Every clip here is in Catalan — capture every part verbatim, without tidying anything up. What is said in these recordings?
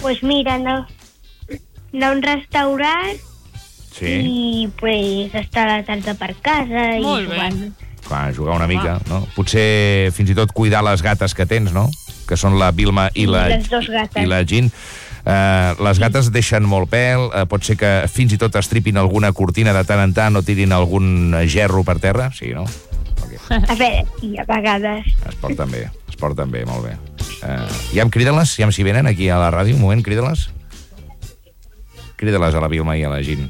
pues mira, anar, anar a un restaurant Sí. i pues estar a la tarda per casa i Molt bé. jugant. Clar, jugar una mica, no? Potser fins i tot cuidar les gates que tens, no? Que són la Vilma i Sí, la, les dos gates. i la Jean. Uh, les gates deixen molt pèl, uh, pot ser que fins i tot estripin alguna cortina de tant en tant o tirin algun gerro per terra, sí, no? Okay. A veure, sí, a vegades. Es porten bé, es porten bé, molt bé. Uh, ja em crida-les, ja em s'hi venen aquí a la ràdio, un moment, crida-les. Crida-les a la Vilma i a la Jean.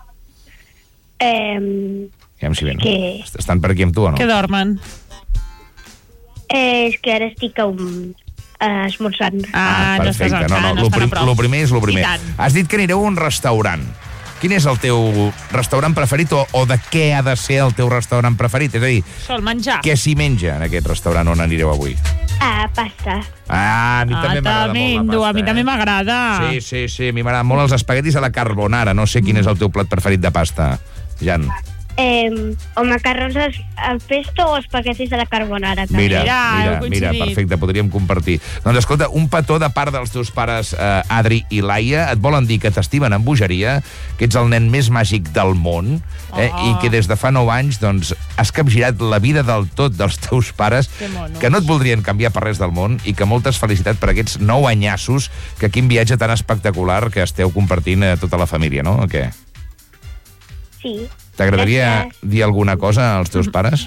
Eh, Ja em s'hi venen. que... Estan per aquí amb tu o no? Que dormen. Eh, és que ara estic a un... Uh, esmorzant. Ah, no estàs al no, cant, no, no lo, estan a prim, prop. lo primer és lo primer. I tant. Has dit que anireu a un restaurant. Quin és el teu restaurant preferit o, o de què ha de ser el teu restaurant preferit? És a dir, Sol menjar. què s'hi menja en aquest restaurant on anireu avui? Ah, pasta. Ah, a mi Ah, també m'agrada molt la tremendo, pasta. a mi també eh? m'agrada. Sí, sí, sí, a mi m'agraden molt els espaguetis a la carbonara. No sé quin és el teu plat preferit de pasta, Jan. Eh, o macarrons al, al pesto o espaguetis de la carbonara. També. Mira, Mira, mira, heu mira, coincidit. perfecte, podríem compartir. Doncs escolta, un petó de part dels teus pares, eh, Adri i Laia, et volen dir que t'estimen amb bogeria, que ets el nen més màgic del món, eh, Oh. i que des de fa nou anys doncs, has capgirat la vida del tot dels teus pares, Que monos. que no et voldrien canviar per res del món, i que moltes felicitats per aquests nou anyassos, que quin viatge tan espectacular que esteu compartint eh, tota la família, no? O què? Sí. T'agradaria Gràcies. dir alguna cosa als teus pares?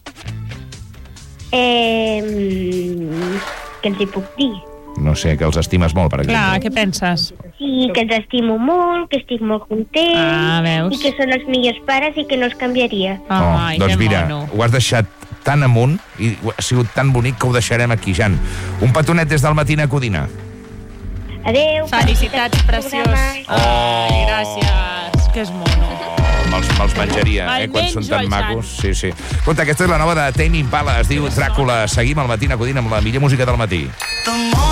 Eh, mm, què els hi puc dir? No sé, que els estimes molt, per exemple. Clar, què penses? Sí, que els estimo molt, que estic molt content Ah, veus? i que són els millors pares i que no els canviaria. Ai, doncs que mira, mono. ho has deixat tan amunt i ha sigut tan bonic que ho deixarem aquí, Jan. Un petonet des del Matina Codina. Adéu. Felicitats, preciós. programa. Ai, gràcies. Que és mono. Me'ls, me'ls menjaria, eh, Me'l quan són menjo, tan el Jan. macos. Sí, sí. Escolta, aquesta és la nova de Tame Impala, es diu Dràcula. Seguim al Matina Codina amb la millor música del matí.